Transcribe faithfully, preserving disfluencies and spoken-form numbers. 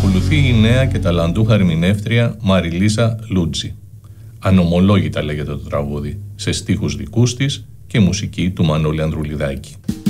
Ακολουθεί η νέα και ταλαντούχα ερμηνεύτρια Μαριλίσα Λούτζη. Ανομολόγητα λέγεται το τραγούδι, σε στίχους δικούς της και μουσική του Μανώλη Ανδρουλιδάκη.